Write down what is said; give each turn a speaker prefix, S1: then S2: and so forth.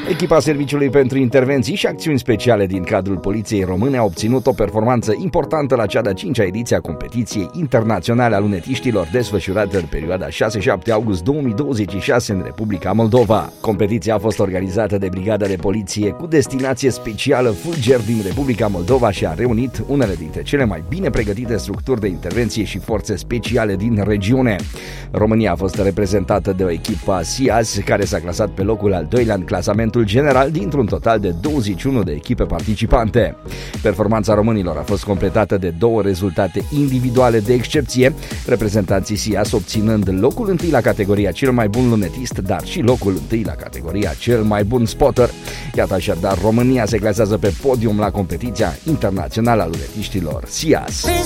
S1: Echipa Serviciului pentru Intervenții și Acțiuni Speciale din cadrul Poliției Române a obținut o performanță importantă la cea de-a 5-a ediție a competiției internaționale a lunetiștilor desfășurată în perioada 6-7 august 2026 în Republica Moldova. Competiția a fost organizată de Brigada de Poliție cu destinație specială Fulger din Republica Moldova și a reunit unele dintre cele mai bine pregătite structuri de intervenție și forțe speciale din regiune. România a fost reprezentată de o echipă SIAS care s-a clasat pe locul al doilea în clasamentul general dintr-un total de 21 de echipe participante. Performanța românilor a fost completată de două rezultate individuale de excepție, reprezentanții SIAS obținând locul întâi la categoria cel mai bun lunetist, dar și locul întâi la categoria cel mai bun spotter. Iată așadar, România se clasează pe podium la competiția internațională a lunetiștilor SIAS.